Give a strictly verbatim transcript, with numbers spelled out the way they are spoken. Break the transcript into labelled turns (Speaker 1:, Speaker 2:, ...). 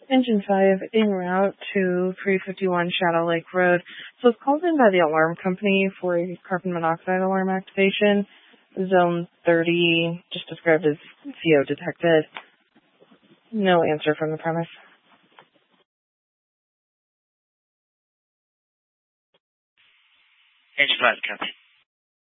Speaker 1: Engine five, en route to three fifty-one Shadow Lake Road. So it's called in by the alarm company for a carbon monoxide alarm activation. Zone thirty, just described as C O detected. No answer from the premise.
Speaker 2: Engine five, copy.